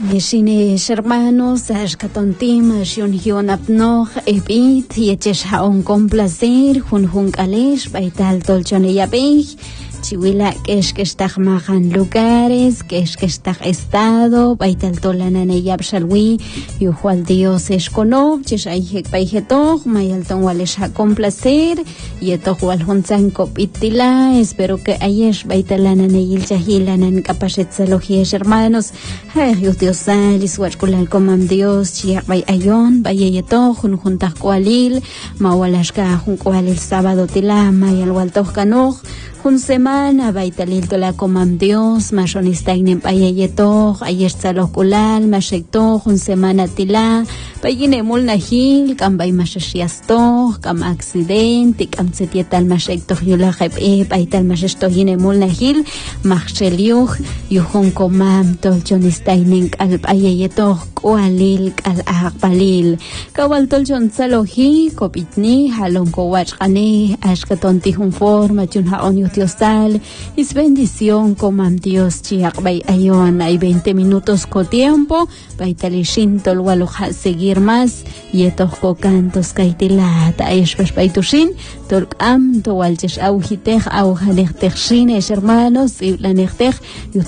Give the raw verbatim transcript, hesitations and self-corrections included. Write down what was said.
Shines hermanos, ashkatontim, shunhion apnog, ebit, yechesh haon complacer, jun jun kalesh, baital tolchone yabej, chiwila kesh keshtag mahan lugares, kesh keshtag estado, baital tolanane yabshalwi, yuhual Dios eskonov, cheshayhek baijetog, mayalton walesh ha complacer, yetog wal hunzan kopitila, espero que ayesh baitalanane yilchahilanan kapashetzelogies hermanos, ay Dios salis wachkulal komam Dios chiak bay ayon bayeyeto jun juntas kualil mawalashka jun kualil sábado tila mayal waltoj kanoj jun semana baitalil tola komam Dios mashonistagnen bayeyeto ayesh tzaloh kulal mashekto jun semana tila bayine mulnahil kam bay mashashiasto kam accidente kam setietal mashekto yulajeb e baital mashashto yine mulnahil machsheliuj yuhun komam tolchonistagnen al ayeyeto kualil al aqbalil kawal tolchon tzalohi kopitni halon kowach qane ashkatonti jun forma chun haon yutiostal is bendición komam Dios chiak bay ayon hay veinte minutos ko tiempo baitalishin tolwaluja seguir más yetos ko cantos kaitilat aishbash baitushin tolkam towalchesh auhitej auhanejtejshin hermanos y lanejtej